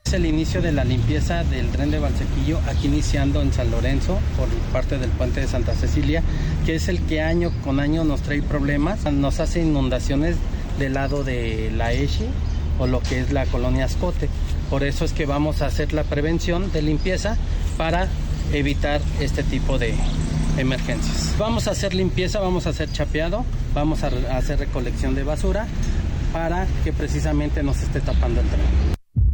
Es el inicio de la limpieza del tren de Valsequillo, aquí iniciando en San Lorenzo por parte del puente de Santa Cecilia, que es el que año con año nos trae problemas, nos hace inundaciones del lado de la EXI o lo que es la colonia Ascote. Por eso es que vamos a hacer la prevención de limpieza para evitar este tipo de emergencias. Vamos a hacer limpieza, vamos a hacer chapeado, vamos a hacer recolección de basura para que precisamente no se esté tapando el tren.